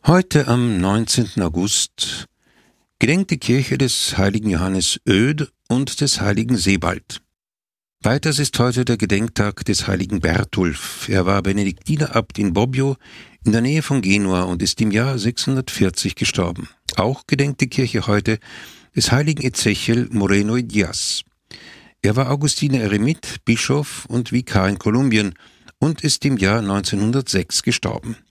Heute am 19. August gedenkt die Kirche des heiligen Johannes Oede und des heiligen Sebald. Weiters ist heute der Gedenktag des heiligen Berthulf. Er war Benediktinerabt in Bobbio in der Nähe von Genua und ist im Jahr 640 gestorben. Auch gedenkt die Kirche heute des heiligen Ezechiel Moreno y Diaz. Er war Augustiner Eremit, Bischof und Vikar in Kolumbien und ist im Jahr 1906 gestorben.